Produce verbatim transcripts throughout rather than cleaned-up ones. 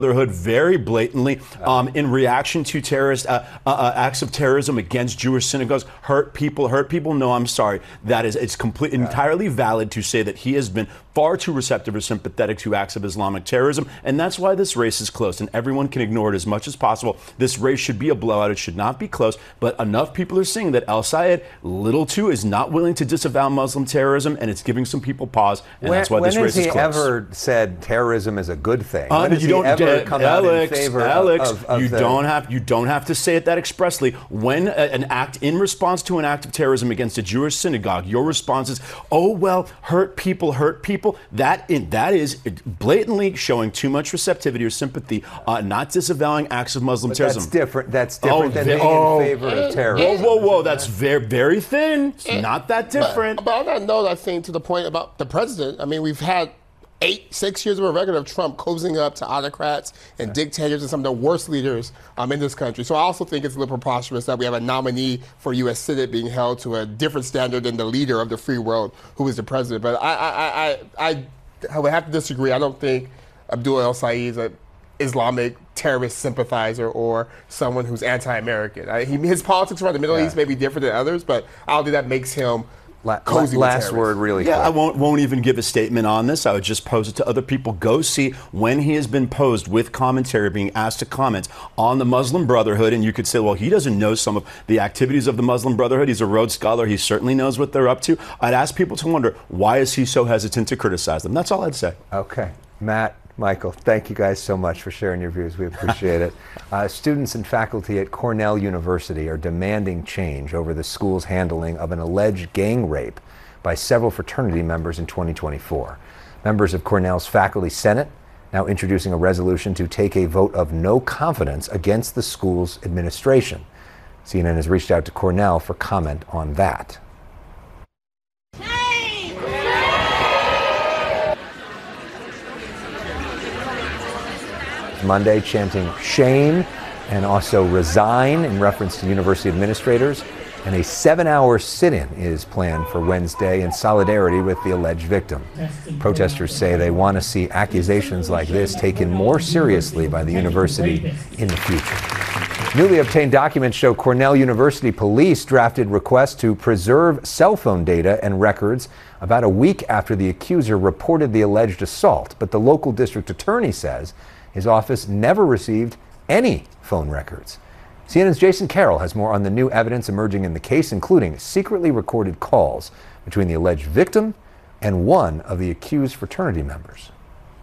Brotherhood very blatantly um, in reaction to terrorist uh, uh, acts of terrorism against Jewish synagogues, hurt people, hurt people. No, I'm sorry. That is, it's complete, entirely valid to say that he has been far too receptive or sympathetic to acts of Islamic terrorism, and that's why this race is close, and everyone can ignore it as much as possible. This race should be a blowout. It should not be close, but enough people are seeing that El Sayed, little too, is not willing to disavow Muslim terrorism, and it's giving some people pause, and when, that's why this race is close. When has he ever said terrorism is a good thing? Uh, when has you he don't, ever uh, come Alex, out in favor Alex, of, of you the... don't have you don't have to say it that expressly. When a, an act in response to an act of terrorism against a Jewish synagogue, your response is, "Oh well, hurt people, hurt people." That in, that is blatantly showing too much receptivity or sympathy, uh, not disavowing acts of Muslim but terrorism. That's different. That's different oh, than they, being oh, in favor of terrorism. Whoa, whoa, whoa! That's very, very thin. It's and, not that different. But, but on that note, I think to the point about the president. I mean, we've had eight, six years of a record of Trump cozying up to autocrats and yeah. dictators and some of the worst leaders um, in this country. So I also think it's a little preposterous that we have a nominee for U S Senate being held to a different standard than the leader of the free world, who is the president. But I, I, I, I, I would have to disagree. I don't think Abdul El Sayed is an Islamic terrorist sympathizer or someone who's anti-American. I, he, his politics around the Middle yeah. East may be different than others, but I don't think that makes him La- last word, really yeah, quick. I won't, won't even give a statement on this. I would just pose it to other people. Go see when he has been posed with commentary, being asked to comment on the Muslim Brotherhood, and you could say, well, he doesn't know some of the activities of the Muslim Brotherhood. He's a Rhodes Scholar. He certainly knows what they're up to. I'd ask people to wonder, why is he so hesitant to criticize them? That's all I'd say. Okay. Matt, Michael, thank you guys so much for sharing your views. We appreciate it. Uh, students and faculty at Cornell University are demanding change over the school's handling of an alleged gang rape by several fraternity members in twenty twenty-four. Members of Cornell's Faculty Senate now introducing a resolution to take a vote of no confidence against the school's administration. C N N has reached out to Cornell for comment on that. Monday, chanting shame and also resign in reference to university administrators. And a seven-hour sit-in is planned for Wednesday in solidarity with the alleged victim. Protesters say they want to see accusations like this taken more seriously by the university in the future. Newly obtained documents show Cornell University police drafted requests to preserve cell phone data and records about a week after the accuser reported the alleged assault. But the local district attorney says his office never received any phone records. C N N's Jason Carroll has more on the new evidence emerging in the case, including secretly recorded calls between the alleged victim and one of the accused fraternity members.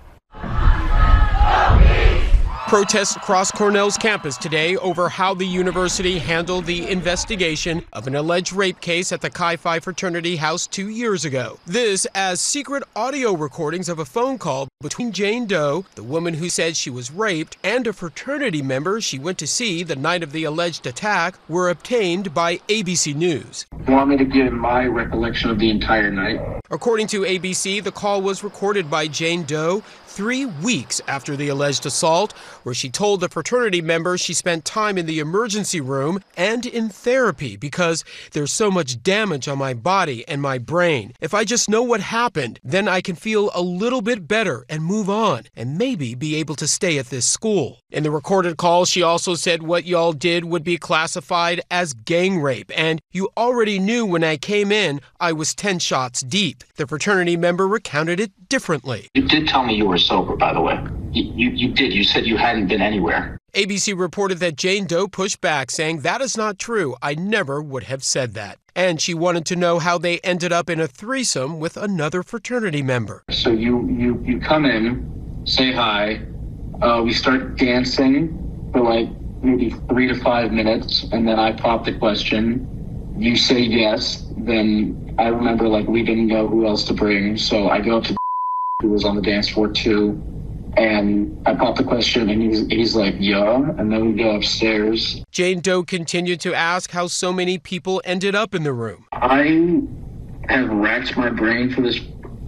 Protests across Cornell's campus today over how the university handled the investigation of an alleged rape case at the Chi Phi fraternity house two years ago. This as secret audio recordings of a phone call between Jane Doe, the woman who said she was raped, and a fraternity member she went to see the night of the alleged attack were obtained by A B C News. You want me to give my recollection of the entire night? According to A B C, the call was recorded by Jane Doe three weeks after the alleged assault, where she told the fraternity member she spent time in the emergency room and in therapy because there's so much damage on my body and my brain. If I just know what happened, then I can feel a little bit better and move on and maybe be able to stay at this school. In the recorded call, she also said what y'all did would be classified as gang rape, and you already knew when I came in I was ten shots deep. The fraternity member recounted it differently. You did tell me you were sober, by the way. You, you, you did. You said you hadn't been anywhere. A B C reported that Jane Doe pushed back, saying that is not true. I never would have said that. And she wanted to know how they ended up in a threesome with another fraternity member. So you, you, you come in, say hi, uh, we start dancing for like maybe three to five minutes, and then I pop the question. You say yes, then I remember like we didn't know who else to bring, so I go up to who was on the dance floor too, and I pop the question, and he's, he's like, yeah, and then we go upstairs. Jane Doe continued to ask how so many people ended up in the room. I have racked my brain for this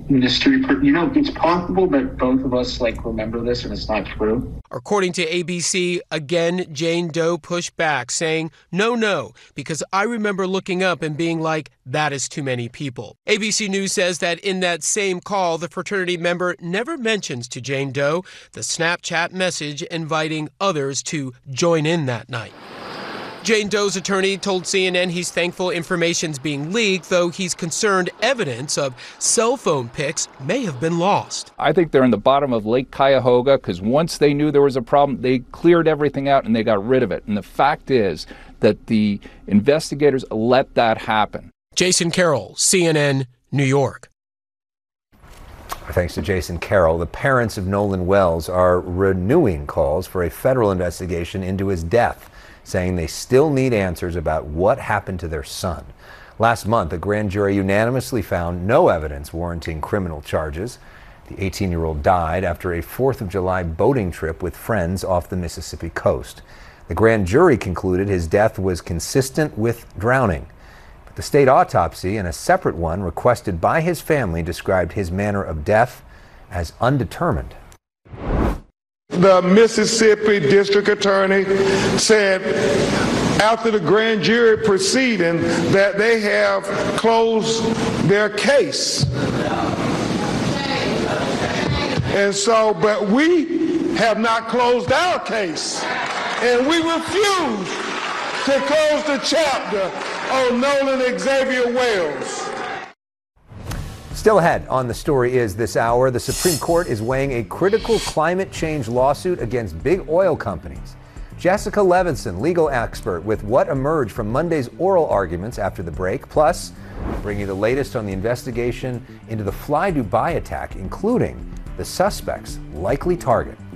mystery. Per- you know, it's possible that both of us like remember this and it's not true. According to A B C, again, Jane Doe pushed back, saying, no, no, because I remember looking up and being like, that is too many people. A B C News says that in that same call, the fraternity member never mentions to Jane Doe the Snapchat message inviting others to join in that night. Jane Doe's attorney told C N N he's thankful information's being leaked, though he's concerned evidence of cell phone pics may have been lost. I think they're in the bottom of Lake Cuyahoga because once they knew there was a problem, they cleared everything out and they got rid of it. And the fact is that the investigators let that happen. Jason Carroll, C N N, New York. Thanks to Jason Carroll. The parents of Nolan Wells are renewing calls for a federal investigation into his death, saying they still need answers about what happened to their son. Last month, a grand jury unanimously found no evidence warranting criminal charges. The eighteen-year-old died after a fourth of July boating trip with friends off the Mississippi coast. The grand jury concluded his death was consistent with drowning. But the state autopsy and a separate one requested by his family described his manner of death as undetermined. The Mississippi District Attorney said after the grand jury proceeding that they have closed their case. And so, but we have not closed our case. And we refuse to close the chapter on Nolan Xavier Wells. Still ahead on The Story Is this hour, the Supreme Court is weighing a critical climate change lawsuit against big oil companies. Jessica Levinson, legal expert, with what emerged from Monday's oral arguments after the break, plus bringing the latest on the investigation into the Fly Dubai attack, including the suspect's likely target.